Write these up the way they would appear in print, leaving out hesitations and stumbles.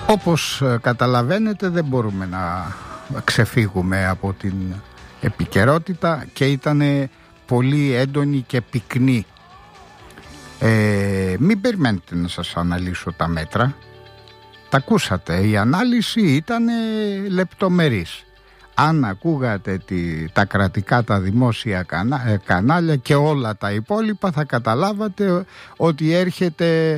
Όπως καταλαβαίνετε, δεν μπορούμε να ξεφύγουμε από την επικαιρότητα και ήταν πολύ έντονη και πυκνή. Μην περιμένετε να σας αναλύσω τα μέτρα. Τα ακούσατε, η ανάλυση ήταν λεπτομερής. Αν ακούγατε τα κρατικά, τα δημόσια κανάλια και όλα τα υπόλοιπα, θα καταλάβατε ότι έρχεται,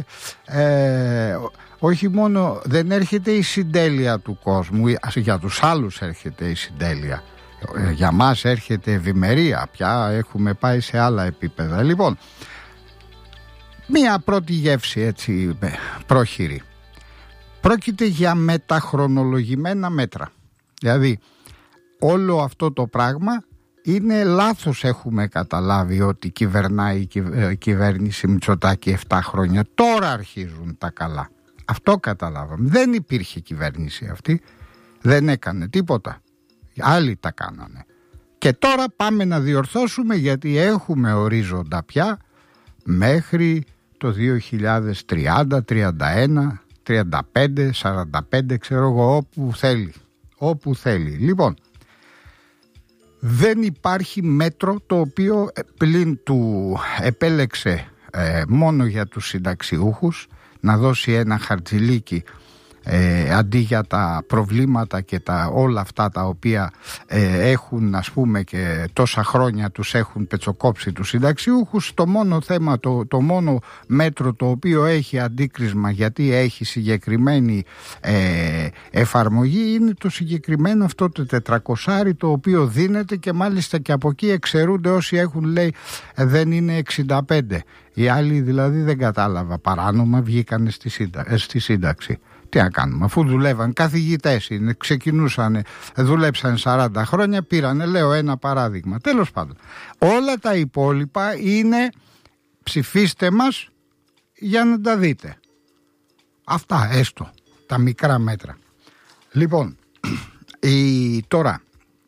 όχι μόνο δεν έρχεται η συντέλεια του κόσμου, για τους άλλους έρχεται η συντέλεια, για μας έρχεται ευημερία, πια έχουμε πάει σε άλλα επίπεδα. Λοιπόν, μία πρώτη γεύση έτσι πρόχειρη. Πρόκειται για μεταχρονολογημένα μέτρα. Δηλαδή όλο αυτό το πράγμα είναι λάθος, έχουμε καταλάβει ότι κυβερνάει η κυβέρνηση Μητσοτάκη 7 χρόνια. Τώρα αρχίζουν τα καλά. Αυτό καταλάβαμε. Δεν υπήρχε κυβέρνηση αυτή. Δεν έκανε τίποτα. Άλλοι τα κάνανε. Και τώρα πάμε να διορθώσουμε, γιατί έχουμε ορίζοντα πια μέχρι το 2030, 31, 35, 45, ξέρω εγώ, όπου θέλει. Λοιπόν, δεν υπάρχει μέτρο το οποίο πλην του επέλεξε μόνο για τους συνταξιούχους να δώσει ένα χαρτζηλίκι αντί για τα προβλήματα και όλα αυτά τα οποία έχουν, ας πούμε, και τόσα χρόνια τους έχουν πετσοκόψει τους συνταξιούχους. Το μόνο θέμα, το μόνο μέτρο το οποίο έχει αντίκρισμα, γιατί έχει συγκεκριμένη εφαρμογή, είναι το συγκεκριμένο αυτό το 400, το οποίο δίνεται και μάλιστα και από εκεί εξαιρούνται όσοι έχουν, λέει, δεν είναι 65. Οι άλλοι δηλαδή, δεν κατάλαβα, παράνομα βγήκανε στη σύνταξη. Τι να κάνουμε, αφού δουλεύαν, καθηγητές είναι, ξεκινούσαν, δουλέψαν 40 χρόνια, πήρανε, λέω, ένα παράδειγμα. Τέλος πάντων, όλα τα υπόλοιπα είναι ψηφίστε μας για να τα δείτε. Αυτά έστω, τα μικρά μέτρα. Λοιπόν, τώρα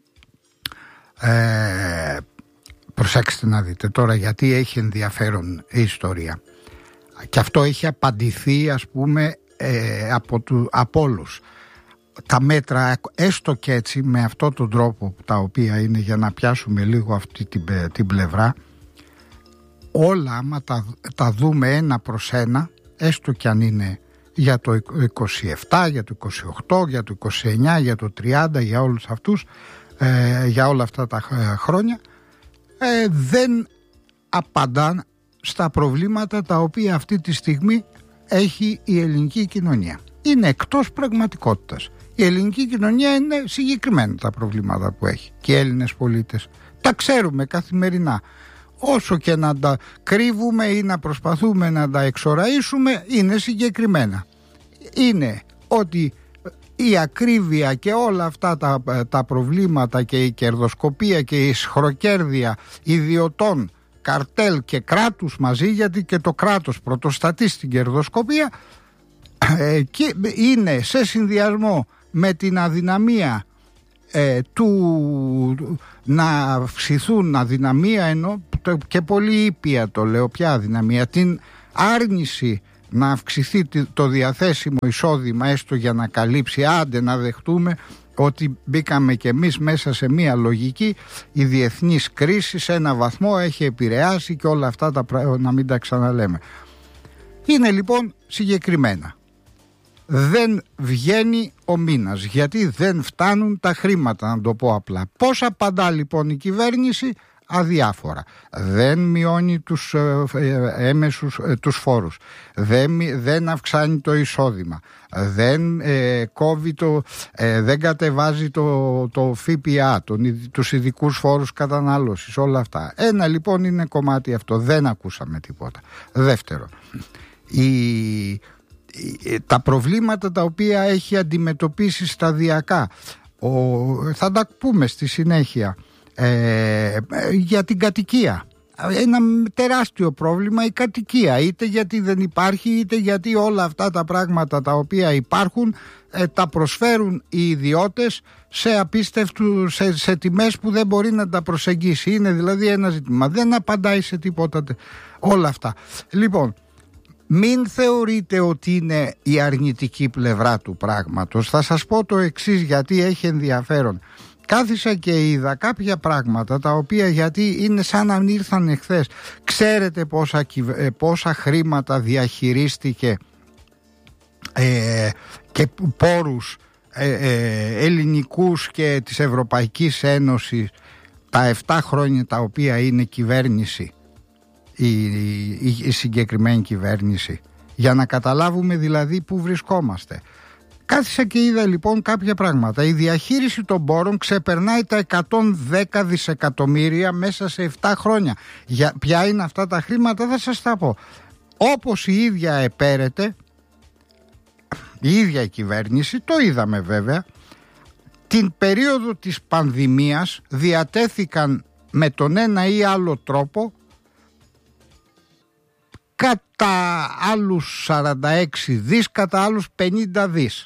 προσέξτε να δείτε τώρα, γιατί έχει ενδιαφέρον η ιστορία. Και αυτό έχει απαντηθεί, ας πούμε, από όλους. Τα μέτρα, έστω και έτσι, με αυτόν τον τρόπο, τα οποία είναι για να πιάσουμε λίγο αυτή την πλευρά, όλα άμα τα δούμε ένα προς ένα, έστω και αν είναι για το 27, για το 28, για το 29, για το 30, για όλους αυτούς, για όλα αυτά τα χρόνια, δεν απαντάν στα προβλήματα τα οποία αυτή τη στιγμή έχει η ελληνική κοινωνία. Είναι εκτός πραγματικότητας. Η ελληνική κοινωνία είναι συγκεκριμένα τα προβλήματα που έχει. Και οι Έλληνες πολίτες τα ξέρουμε καθημερινά. Όσο και να τα κρύβουμε ή να προσπαθούμε να τα εξοραίσουμε, είναι συγκεκριμένα. Είναι ότι η ακρίβεια και όλα αυτά τα προβλήματα και η κερδοσκοπία και η σχροκέρδεια ιδιωτών, καρτέλ και κράτους μαζί, γιατί και το κράτος πρωτοστατεί στην κερδοσκοπία, και είναι σε συνδυασμό με την αδυναμία να αυξηθούν, αδυναμία ενώ και πολύ ήπια το λέω, πια αδυναμία, την άρνηση να αυξηθεί το διαθέσιμο εισόδημα, έστω για να καλύψει, άντε να δεχτούμε ότι μπήκαμε κι εμείς μέσα σε μία λογική, η διεθνής κρίση σε ένα βαθμό έχει επηρεάσει και όλα αυτά να μην τα ξαναλέμε. Είναι λοιπόν συγκεκριμένα. Δεν βγαίνει ο μήνας, γιατί δεν φτάνουν τα χρήματα, να το πω απλά. Πώς απαντά λοιπόν η κυβέρνηση? Αδιάφορα. Δεν μειώνει τους έμεσους τους φόρους, δεν αυξάνει το εισόδημα, δεν κόβει δεν κατεβάζει το ΦΠΑ, τους ειδικούς φόρους κατανάλωσης, όλα αυτά. Ένα λοιπόν είναι κομμάτι αυτό, δεν ακούσαμε τίποτα. Δεύτερο, τα προβλήματα τα οποία έχει αντιμετωπίσει σταδιακά, θα τα πούμε στη συνέχεια, για την κατοικία. Ένα τεράστιο πρόβλημα η κατοικία, είτε γιατί δεν υπάρχει, είτε γιατί όλα αυτά τα πράγματα τα οποία υπάρχουν τα προσφέρουν οι ιδιώτες σε τιμές που δεν μπορεί να τα προσεγγίσει. Είναι δηλαδή ένα ζήτημα, δεν απαντάει σε τίποτα όλα αυτά. Λοιπόν, μην θεωρείτε ότι είναι η αρνητική πλευρά του πράγματος. Θα σας πω το εξής, γιατί έχει ενδιαφέρον. Κάθισα και είδα κάποια πράγματα τα οποία, γιατί είναι σαν να ήρθαν εχθές. Ξέρετε πόσα χρήματα διαχειρίστηκε και πόρους ελληνικούς και της Ευρωπαϊκής Ένωσης τα 7 χρόνια τα οποία είναι κυβέρνηση, η συγκεκριμένη κυβέρνηση, για να καταλάβουμε δηλαδή που βρισκόμαστε. Κάθισα και είδα λοιπόν κάποια πράγματα. Η διαχείριση των πόρων ξεπερνάει τα 110 δισεκατομμύρια μέσα σε 7 χρόνια. Ποια είναι αυτά τα χρήματα, θα σας τα πω. Όπως η ίδια επέρεται, η ίδια η κυβέρνηση, το είδαμε βέβαια, την περίοδο της πανδημίας διατέθηκαν με τον ένα ή άλλο τρόπο κατά άλλους 46 δις, κατά άλλους 50 δις.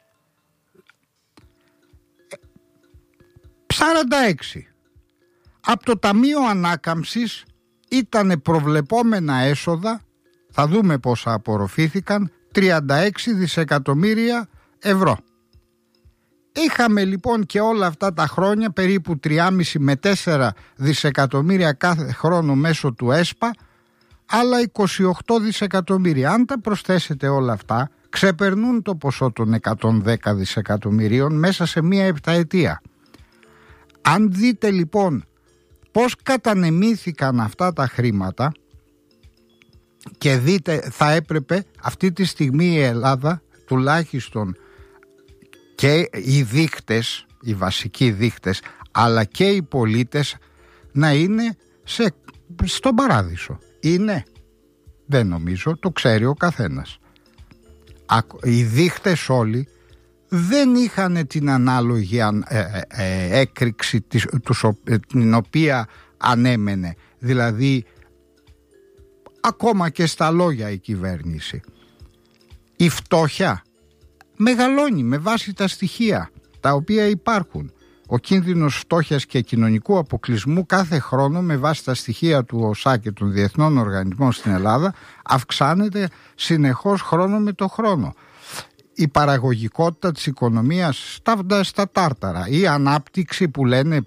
46. Από το Ταμείο Ανάκαμψης ήταν προβλεπόμενα έσοδα, θα δούμε πόσα απορροφήθηκαν, 36 δισεκατομμύρια ευρώ. Είχαμε λοιπόν και όλα αυτά τα χρόνια περίπου 3,5 με 4 δισεκατομμύρια κάθε χρόνο μέσω του ΕΣΠΑ, άλλα 28 δισεκατομμύρια. Αν τα προσθέσετε όλα αυτά, ξεπερνούν το ποσό των 110 δισεκατομμυρίων μέσα σε μία επταετία. Αν δείτε λοιπόν πώς κατανεμήθηκαν αυτά τα χρήματα και δείτε, θα έπρεπε αυτή τη στιγμή η Ελλάδα τουλάχιστον και οι δείκτες, οι βασικοί δείκτες, αλλά και οι πολίτες να είναι στον παράδεισο. Είναι? Δεν νομίζω, το ξέρει ο καθένας. Οι δείκτες όλοι δεν είχαν την ανάλογη έκρηξη την οποία ανέμενε. Δηλαδή ακόμα και στα λόγια η κυβέρνηση. Η φτώχεια μεγαλώνει με βάση τα στοιχεία τα οποία υπάρχουν. Ο κίνδυνος φτώχειας και κοινωνικού αποκλεισμού κάθε χρόνο με βάση τα στοιχεία του ΟΣΑ και των διεθνών οργανισμών στην Ελλάδα αυξάνεται συνεχώς χρόνο με το χρόνο. Η παραγωγικότητα της οικονομίας στα τάρταρα, η ανάπτυξη που λένε,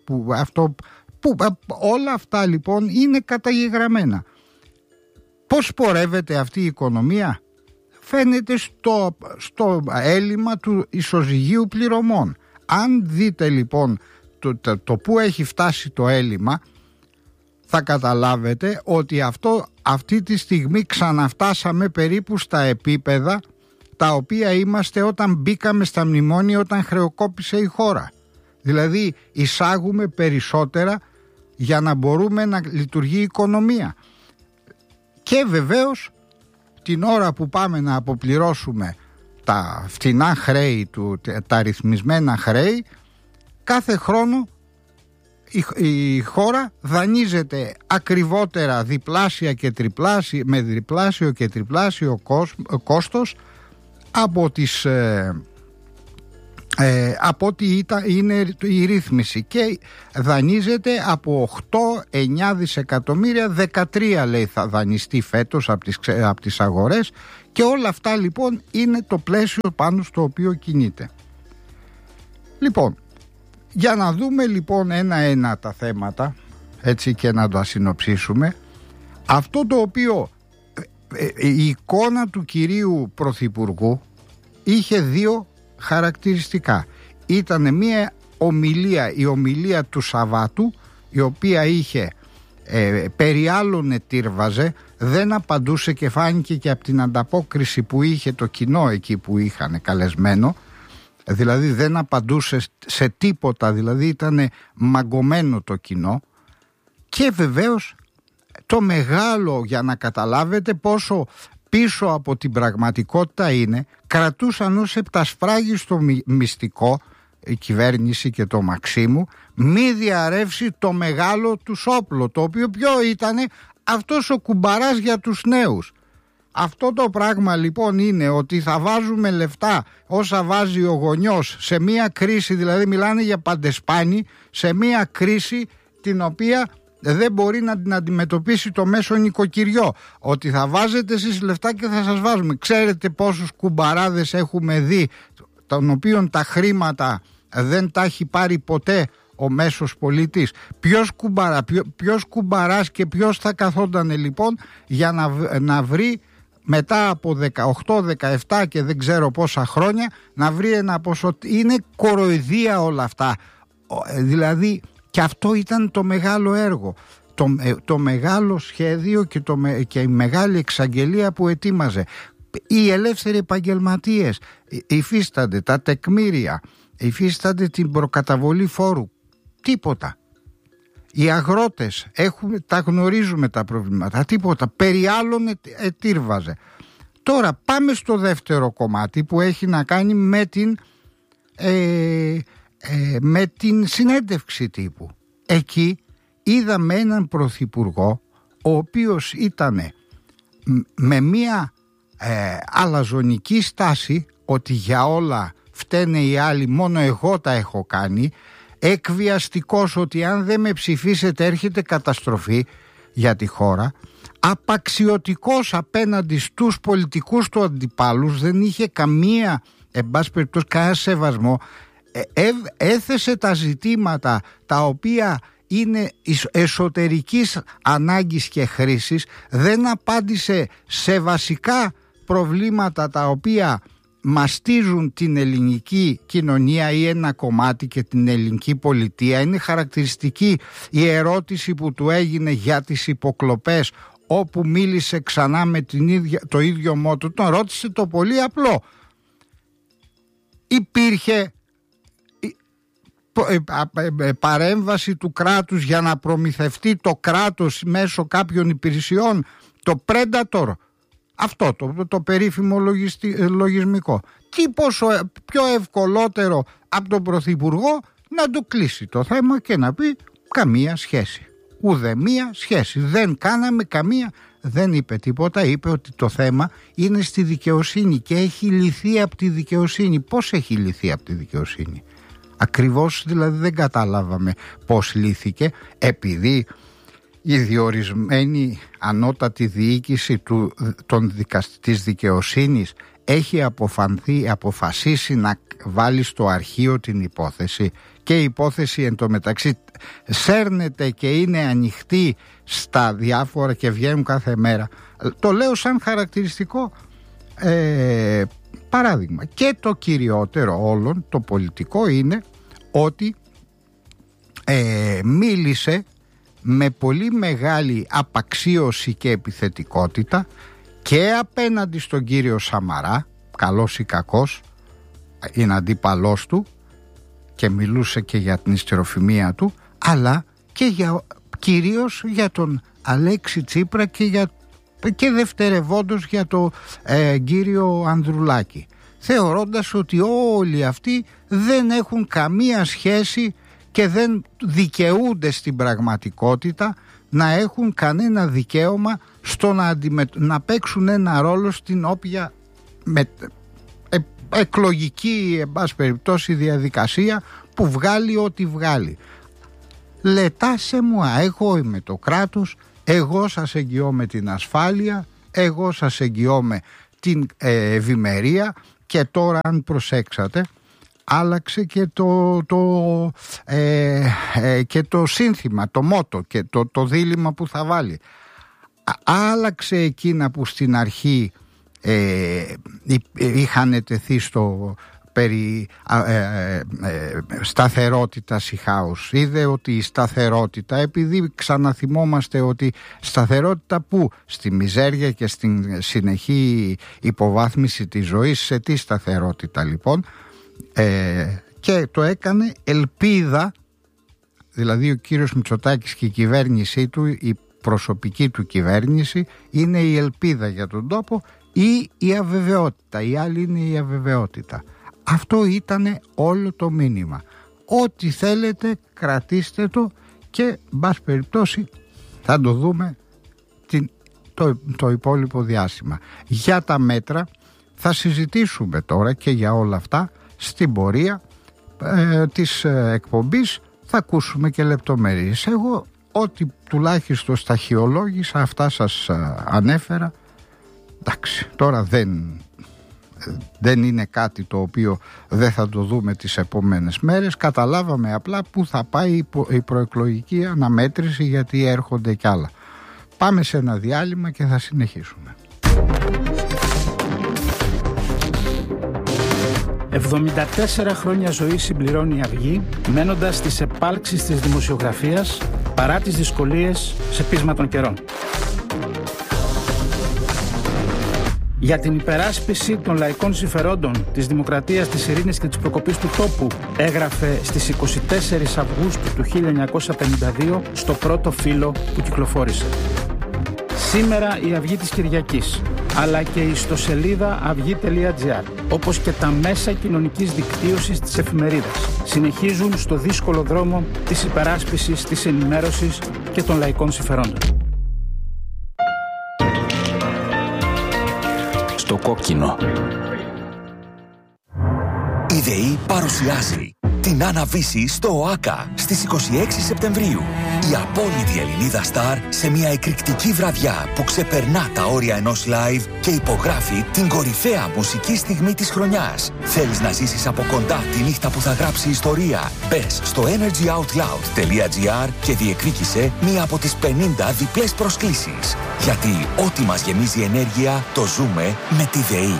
όλα αυτά λοιπόν είναι καταγεγραμμένα. Πώς πορεύεται αυτή η οικονομία? Φαίνεται στο έλλειμμα του ισοζυγίου πληρωμών. Αν δείτε λοιπόν το που έχει φτάσει το έλλειμμα, θα καταλάβετε ότι αυτή τη στιγμή ξαναφτάσαμε περίπου στα επίπεδα τα οποία είμαστε όταν μπήκαμε στα μνημόνια, όταν χρεοκόπησε η χώρα. Δηλαδή εισάγουμε περισσότερα για να μπορούμε να λειτουργεί η οικονομία. Και βεβαίως την ώρα που πάμε να αποπληρώσουμε τα φτηνά χρέη, τα ρυθμισμένα χρέη, κάθε χρόνο η χώρα δανείζεται ακριβότερα, διπλάσια και τριπλάσια, με διπλάσιο και τριπλάσιο κόστος από ό,τι είναι η ρύθμιση, και δανείζεται από 8-9 δισεκατομμύρια, 13 λέει θα δανειστεί φέτος από τις αγορές, και όλα αυτά λοιπόν είναι το πλαίσιο πάνω στο οποίο κινείται. Λοιπόν, για να δούμε λοιπόν ένα-ένα τα θέματα, έτσι, και να το συνοψίσουμε. Αυτό το οποίο η εικόνα του κυρίου Πρωθυπουργού είχε δύο χαρακτηριστικά. Ήταν μια ομιλία, η ομιλία του Σαββάτου, η οποία είχε περιάλλονε, τύρβαζε, δεν απαντούσε, και φάνηκε και από την ανταπόκριση που είχε το κοινό εκεί που είχαν καλεσμένο. Δηλαδή δεν απαντούσε σε τίποτα, δηλαδή ήταν μαγκωμένο το κοινό. Και βεβαίως το μεγάλο, για να καταλάβετε πόσο πίσω από την πραγματικότητα είναι, κρατούσαν ως επτασφράγιστο μυστικό η κυβέρνηση και το Μαξίμου μη διαρρεύσει το μεγάλο τους όπλο, το οποίο ποιο ήτανε? Αυτός ο κουμπαράς για τους νέους. Αυτό το πράγμα λοιπόν είναι ότι θα βάζουμε λεφτά όσα βάζει ο γονιός σε μία κρίση, δηλαδή μιλάνε για παντεσπάνι, σε μία κρίση την οποία δεν μπορεί να την αντιμετωπίσει το μέσο νοικοκυριό. Ότι θα βάζετε εσείς λεφτά και θα σας βάζουμε. Ξέρετε πόσους κουμπαράδες έχουμε δει, των οποίων τα χρήματα δεν τα έχει πάρει ποτέ ο μέσος πολίτης? Ποιος κουμπαράς και ποιος θα καθόταν λοιπόν για να βρει μετά από 18, 17 και δεν ξέρω πόσα χρόνια να βρει ένα ποσό? Είναι κοροϊδία όλα αυτά. Δηλαδή, και αυτό ήταν το μεγάλο έργο, το μεγάλο σχέδιο και η μεγάλη εξαγγελία που ετοίμαζε. Οι ελεύθεροι επαγγελματίες υφίστανται τα τεκμήρια, υφίστανται την προκαταβολή φόρου. Τίποτα. Οι αγρότες τα γνωρίζουμε τα προβλήματα. Τίποτα. Περί άλλων ετήρβαζε. Τώρα πάμε στο δεύτερο κομμάτι που έχει να κάνει με την συνέντευξη τύπου. Εκεί είδαμε έναν πρωθυπουργό ο οποίος ήταν με μία αλαζονική στάση, ότι για όλα φταίνε οι άλλοι, μόνο εγώ τα έχω κάνει, εκβιαστικός, ότι αν δεν με ψηφίσετε έρχεται καταστροφή για τη χώρα, απαξιωτικός απέναντι στους πολιτικούς του αντιπάλους, δεν είχε καμία, εν πάση περιπτώσει, κανένα σεβασμό. Έθεσε τα ζητήματα τα οποία είναι εσωτερικής ανάγκης και χρήσης, δεν απάντησε σε βασικά προβλήματα τα οποία μαστίζουν την ελληνική κοινωνία ή ένα κομμάτι και την ελληνική πολιτεία. Είναι χαρακτηριστική η ερώτηση που του έγινε για τις υποκλοπές, όπου μίλησε ξανά με το ίδιο μότο. Τον ρώτησε το πολύ απλό: υπήρχε παρέμβαση του κράτους για να προμηθευτεί το κράτος μέσω κάποιων υπηρεσιών το Predator, αυτό το περίφημο λογισμικό? Τι πιο ευκολότερο από τον Πρωθυπουργό να το κλείσει το θέμα και να πει καμία σχέση, ουδέμια σχέση, δεν κάναμε καμία, δεν είπε τίποτα. Είπε ότι το θέμα είναι στη δικαιοσύνη και έχει λυθεί από τη δικαιοσύνη. Πώς έχει λυθεί από τη δικαιοσύνη? Ακριβώς δηλαδή δεν καταλάβαμε πώς λύθηκε, επειδή η διορισμένη ανώτατη διοίκηση της δικαιοσύνης έχει αποφασίσει να βάλει στο αρχείο την υπόθεση, και η υπόθεση εν τω μεταξύ σέρνεται και είναι ανοιχτή στα διάφορα και βγαίνουν κάθε μέρα. Το λέω σαν χαρακτηριστικό παράδειγμα. Και το κυριότερο όλων, το πολιτικό, είναι ότι μίλησε με πολύ μεγάλη απαξίωση και επιθετικότητα και απέναντι στον κύριο Σαμαρά, καλός ή κακός, είναι αντίπαλός του και μιλούσε και για την ιστεροφημία του, αλλά και κυρίως για τον Αλέξη Τσίπρα και δευτερευόντως για τον κύριο Ανδρουλάκη, θεωρώντας ότι όλοι αυτοί δεν έχουν καμία σχέση και δεν δικαιούνται στην πραγματικότητα να έχουν κανένα δικαίωμα στο να παίξουν ένα ρόλο στην όποια εκλογική, εν πάση περιπτώσει, διαδικασία που βγάλει ό,τι βγάλει. Λετάσε μου, εγώ είμαι το κράτος, εγώ σας εγγυώμαι την ασφάλεια, εγώ σας εγγυώμαι την ευημερία. Και τώρα, αν προσέξατε, άλλαξε και το σύνθημα, το μότο και το δίλημμα που θα βάλει. Άλλαξε εκείνα που στην αρχή είχαν τεθεί στο περί σταθερότητας ή χάους. Είδε ότι η σταθερότητα, επειδή ξαναθυμόμαστε ότι σταθερότητα που στη μιζέρια και στην συνεχή υποβάθμιση της ζωής, σε τι σταθερότητα λοιπόν, και το έκανε ελπίδα, δηλαδή ο κύριος Μητσοτάκης και η κυβέρνησή του, η προσωπική του κυβέρνηση είναι η ελπίδα για τον τόπο ή η αβεβαιότητα, η άλλη είναι η αβεβαιότητα. Αυτό ήταν όλο το μήνυμα. Ό,τι θέλετε κρατήστε το και μπας περιπτώσει θα το δούμε το υπόλοιπο διάστημα. Για τα μέτρα θα συζητήσουμε τώρα και για όλα αυτά στην πορεία της εκπομπής, θα ακούσουμε και λεπτομέρειες. Εγώ ό,τι τουλάχιστον σταχυολόγησα, αυτά σας ανέφερα. Εντάξει, τώρα δεν είναι κάτι το οποίο δεν θα το δούμε τις επόμενες μέρες. Καταλάβαμε απλά που θα πάει η προεκλογική αναμέτρηση, γιατί έρχονται κι άλλα. Πάμε σε ένα διάλειμμα και θα συνεχίσουμε. 74 χρόνια ζωή συμπληρώνει η Αυγή, μένοντας στις επάλξεις της δημοσιογραφίας παρά τις δυσκολίες σε πείσμα των καιρών. Για την υπεράσπιση των λαϊκών συμφερόντων, της δημοκρατίας, της ειρήνης και της προκοπής του τόπου, έγραφε στις 24 Αυγούστου του 1952 στο πρώτο φύλλο που κυκλοφόρησε. Σήμερα η Αυγή της Κυριακής, αλλά και η ιστοσελίδα αυγή.gr, όπως και τα μέσα κοινωνικής δικτύωσης της εφημερίδας, συνεχίζουν στο δύσκολο δρόμο της υπεράσπισης, της ενημέρωσης και των λαϊκών συμφερόντων. Στο κόκκινο. Η ΔΕΗ παρουσιάζει την Άννα Βύση στο ΟΑΚΑ στις 26 Σεπτεμβρίου. Η απόλυτη Ελληνίδα στάρ σε μια εκρηκτική βραδιά που ξεπερνά τα όρια ενός live και υπογράφει την κορυφαία μουσική στιγμή της χρονιάς. Θέλεις να ζήσεις από κοντά τη νύχτα που θα γράψει ιστορία? Μπες στο energyoutloud.gr και διεκδίκησε μία από τις 50 διπλές προσκλήσεις. Γιατί ό,τι μας γεμίζει ενέργεια το ζούμε με τη ΔΕΗ.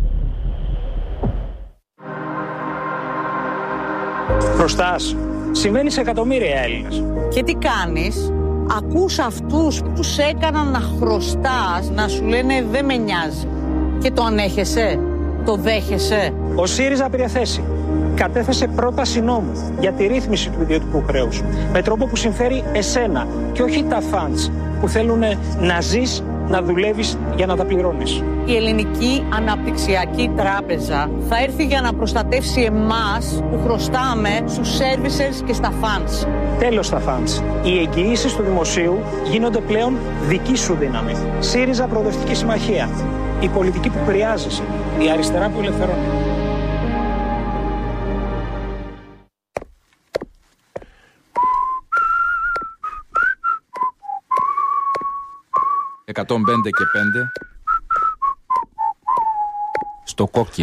Χρωστάς. Συμβαίνει σε εκατομμύρια Έλληνες. Και τι κάνεις? Ακούς αυτούς που σε έκαναν να χρωστάς, να σου λένε δεν με νοιάζει. Και το ανέχεσαι? Το δέχεσαι? Ο ΣΥΡΙΖΑ πήρε θέση. Κατέθεσε πρόταση νόμου για τη ρύθμιση του ιδιωτικού χρέους. Με τρόπο που συμφέρει εσένα και όχι τα φαντς που θέλουν να ζεις, να δουλεύεις για να τα πληρώνεις. Η Ελληνική Αναπτυξιακή Τράπεζα θα έρθει για να προστατεύσει εμάς που χρωστάμε στους services και στα funds. Τέλος στα funds. Οι εγγυήσεις του δημοσίου γίνονται πλέον δική σου δύναμη. ΣΥΡΙΖΑ Προοδευτική Συμμαχία. Η πολιτική που χρειάζεσαι. Η αριστερά που ελευθερώνει. «105 και 5» στο κόκκινο.